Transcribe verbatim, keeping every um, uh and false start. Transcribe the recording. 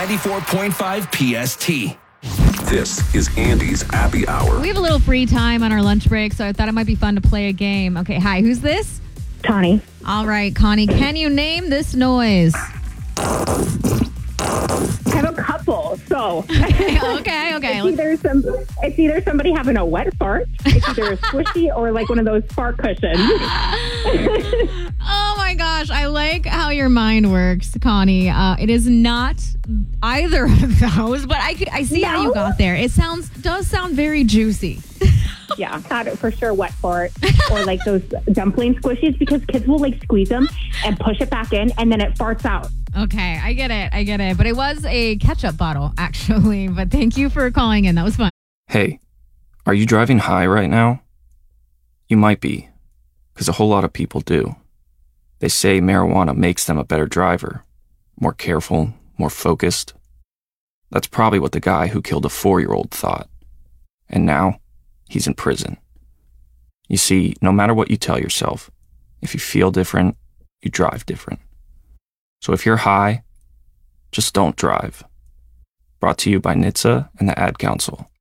ninety-four point five P S T. This is Andy's Happy Hour. We have a little free time on our lunch break, so I thought it might be fun to play a game. Okay, hi, who's this? Connie. All right, Connie, can you name this noise? I have a couple, so. okay, okay. okay. It's either, some, it's either somebody having a wet fart, it's either a squishy or like one of those fart cushions. Oh my gosh, I like how your mind works, Connie. Uh, it is not either of those, but I could, I see No? how you got there. It sounds does sound very juicy. Yeah, thought it for sure wet fart or like those dumpling squishies because kids will like squeeze them and push it back in and then it farts out. Okay, I get it. I get it. But it was a ketchup bottle, actually. But thank you for calling in. That was fun. Hey, are you driving high right now? You might be, because a whole lot of people do. They say marijuana makes them a better driver, more careful, more focused. That's probably what the guy who killed a four-year-old thought. And now, he's in prison. You see, no matter what you tell yourself, if you feel different, you drive different. So if you're high, just don't drive. Brought to you by N H T S A and the Ad Council.